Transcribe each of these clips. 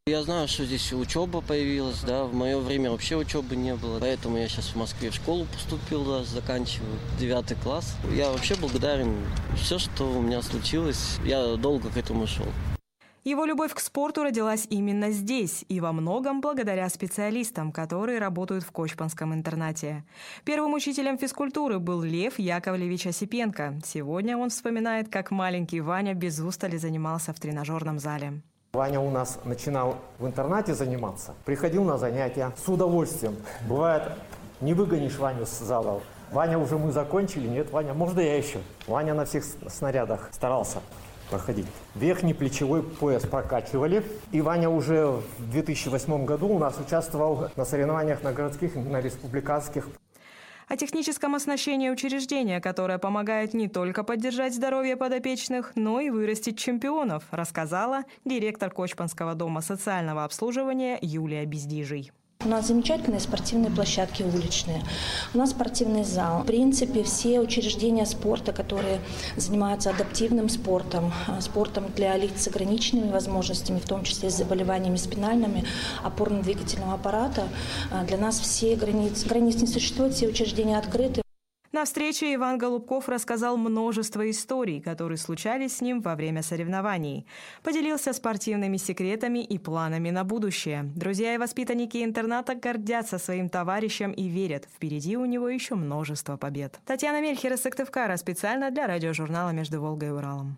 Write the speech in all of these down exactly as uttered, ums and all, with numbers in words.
Я знаю, что здесь учеба появилась, да, в мое время вообще учебы не было, поэтому я сейчас в Москве в школу поступил, да, заканчиваю девятый класс. Я вообще благодарен. Все, что у меня случилось, я долго к этому шел. Его любовь к спорту родилась именно здесь и во многом благодаря специалистам, которые работают в Кочпанском интернате. Первым учителем физкультуры был Лев Яковлевич Осипенко. Сегодня он вспоминает, как маленький Ваня без устали занимался в тренажерном зале. Ваня у нас начинал в интернате заниматься, приходил на занятия с удовольствием. Бывает, не выгонишь Ваню с зала. Ваня, уже мы закончили? Нет, Ваня, можно я еще? Ваня на всех снарядах старался проходить. Верхний плечевой пояс прокачивали. И Ваня уже в две тысячи восьмом году у нас участвовал на соревнованиях на городских, на республиканских. О техническом оснащении учреждения, которое помогает не только поддержать здоровье подопечных, но и вырастить чемпионов, рассказала директор Кочпанского дома социального обслуживания Юлия Бездижий. У нас замечательные спортивные площадки уличные, у нас спортивный зал. В принципе, все учреждения спорта, которые занимаются адаптивным спортом, спортом для лиц с ограниченными возможностями, в том числе с заболеваниями спинальными, опорно-двигательного аппарата, для нас все границы, границ не существует, все учреждения открыты. На встрече Иван Голубков рассказал множество историй, которые случались с ним во время соревнований. Поделился спортивными секретами и планами на будущее. Друзья и воспитанники интерната гордятся своим товарищем и верят, впереди у него еще множество побед. Татьяна Мельхер из Сыктывкара специально для радиожурнала «Между Волгой и Уралом».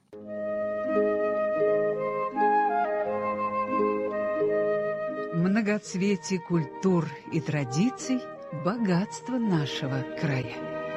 Многоцветие культур и традиций – богатство нашего края.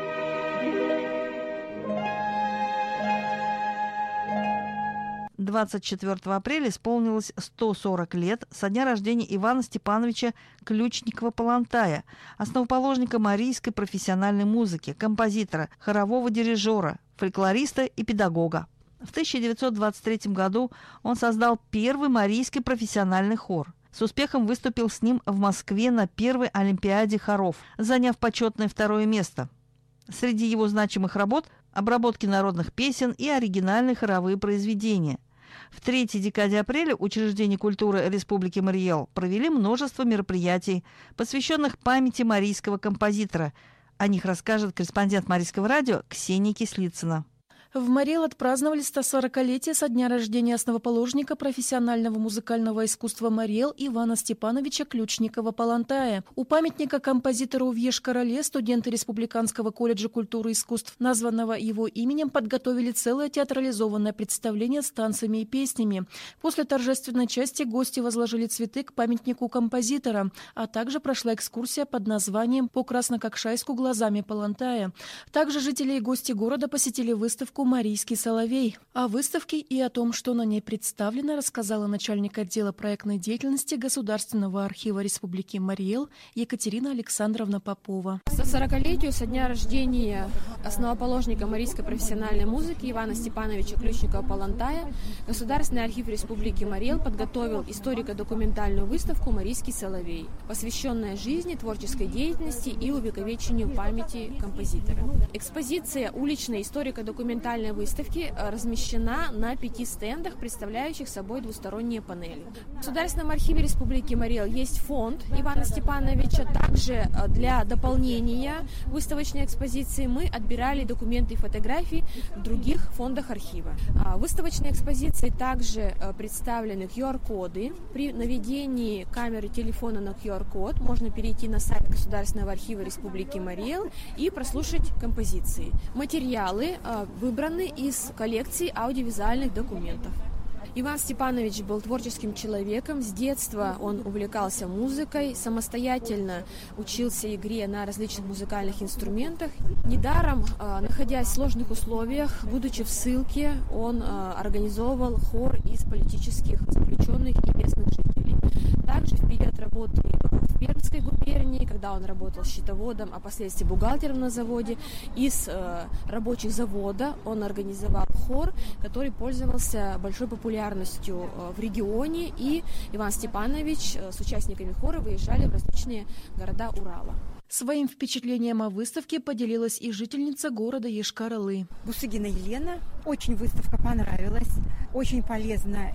двадцать четвёртого апреля исполнилось сто сорок лет со дня рождения Ивана Степановича Ключникова-Палантая, основоположника марийской профессиональной музыки, композитора, хорового дирижера, фольклориста и педагога. В тысяча девятьсот двадцать третьем году он создал первый марийский профессиональный хор. С успехом выступил с ним в Москве на первой Олимпиаде хоров, заняв почетное второе место. Среди его значимых работ – обработки народных песен и оригинальные хоровые произведения. В третьей декаде апреля учреждения культуры Республики Мариэл провели множество мероприятий, посвященных памяти марийского композитора. О них расскажет корреспондент Марийского радио Ксения Кислицына. В Мариэл отпраздновали стосорокалетие со дня рождения основоположника профессионального музыкального искусства Мариэл Ивана Степановича Ключникова-Палантая. У памятника композитору в Йошкар-Оле студенты Республиканского колледжа культуры и искусств, названного его именем, подготовили целое театрализованное представление с танцами и песнями. После торжественной части гости возложили цветы к памятнику композитора, а также прошла экскурсия под названием «По Краснококшайску глазами Палантая». Также жители и гости города посетили выставку «Марийский соловей». О выставке и о том, что на ней представлено, рассказала начальник отдела проектной деятельности Государственного архива Республики Мариэл Екатерина Александровна Попова. К сорокалетию со дня рождения основоположника марийской профессиональной музыки Ивана Степановича Ключникова-Палантая Государственный архив Республики Мариэл подготовил историко-документальную выставку «Марийский соловей», посвященная жизни, творческой деятельности и увековечению памяти композитора. Экспозиция уличной историко-документальной выставки размещена на пяти стендах, представляющих собой двусторонние панели. В Государственном архиве Республики Мариэл есть фонд Ивана Степановича. Также для дополнения выставочной экспозиции мы отбирали документы и фотографии в других фондах архива. В выставочной экспозиции также представлены ку ар-коды. При наведении камеры телефона на ку ар-код можно перейти на сайт Государственного архива Республики Мариэл и прослушать композиции. Материалы выбраны из коллекции аудиовизуальных документов. Иван Степанович был творческим человеком. С детства он увлекался музыкой, самостоятельно учился игре на различных музыкальных инструментах. Недаром, находясь в сложных условиях, будучи в ссылке, он организовывал хор из политических заключенных и местных жителей. Также в период работы в Пермской губернии, когда он работал счетоводом, а впоследствии бухгалтером на заводе, из э, рабочих завода он организовал хор, который пользовался большой популярностью э, в регионе, и Иван Степанович э, с участниками хора выезжали в различные города Урала. Своим впечатлением о выставке поделилась и жительница города Йошкар-Олы. Бусыгина Елена. Очень выставка понравилась, очень полезна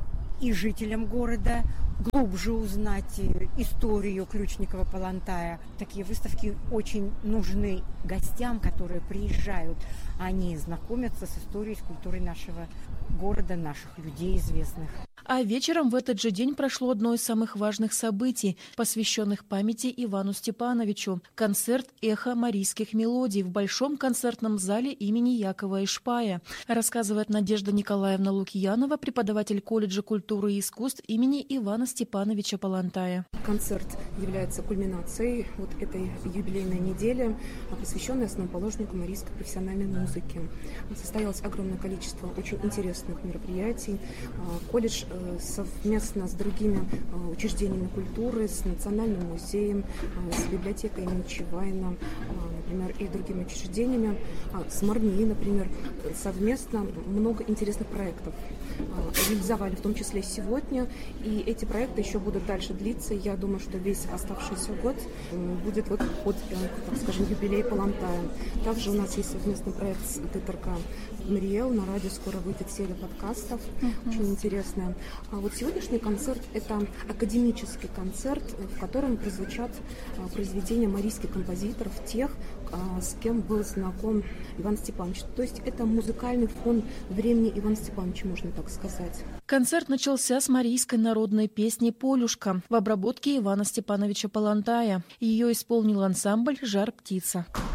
и жителям города глубже узнать историю Ключникова-Палантая. Такие выставки очень нужны гостям, которые приезжают. Они знакомятся с историей, с культурой нашего города, наших людей известных. А вечером в этот же день прошло одно из самых важных событий, посвященных памяти Ивану Степановичу. Концерт «Эхо марийских мелодий» в Большом концертном зале имени Якова Ишпая, рассказывает Надежда Николаевна Лукьянова, преподаватель колледжа культуры и искусств имени Ивана Степановича Палантая. Концерт является кульминацией вот этой юбилейной недели, посвященной основоположнику марийской профессиональной музыки. Состоялось огромное количество очень интересных мероприятий. Колледж совместно с другими учреждениями культуры, с Национальным музеем, с библиотекой имени Чевайна, например, и другими учреждениями, с МАРНИ, например, совместно много интересных проектов реализовали, в том числе сегодня, и эти проекты еще будут дальше длиться. Я думаю, что весь оставшийся год будет вот под, так скажем, юбилей Палантая. Также у нас есть совместный проект с ТТРК Мариэл, на радио скоро выйдет серия подкастов, uh-huh. очень интересная. А вот сегодняшний концерт – это академический концерт, в котором прозвучат произведения марийских композиторов, тех, с кем был знаком Иван Степанович. То есть это музыкальный фон времени Ивана Степановича, можно так сказать. Концерт начался с марийской народной песни «Полюшка» в обработке Ивана Степановича Палантая. Ее исполнил ансамбль «Жар птица».